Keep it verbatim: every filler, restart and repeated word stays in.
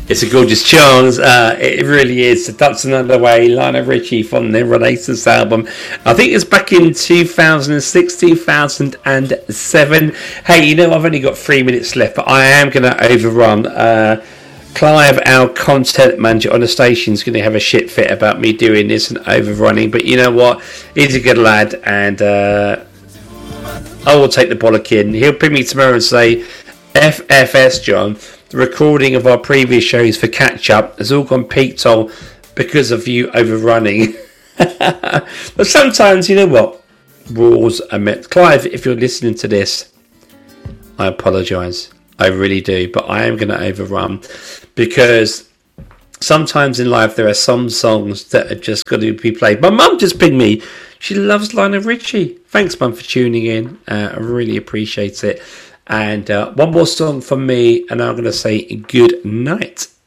It's a gorgeous chance. Uh, it really is. So that's another way. Lionel Richie from the Renaissance album. I think it's back in two thousand six, two thousand seven. Hey, you know, I've only got three minutes left, but I am going to overrun. Uh, Clive, our content manager on the station, is going to have a shit fit about me doing this and overrunning. But you know what? He's a good lad, and uh, I will take the bollocking. He'll ping me tomorrow and say, F F S, John. The recording of our previous shows for catch up has all gone peaked on because of you overrunning. But sometimes, you know what? Rules are met. Clive, if you're listening to this, I apologise. I really do. But I am going to overrun because sometimes in life there are some songs that are just got to be played. My mum just pinged me. She loves Lionel Richie. Thanks, Mum, for tuning in. Uh, I really appreciate it. And uh, one more song from me, and I'm going to say good night.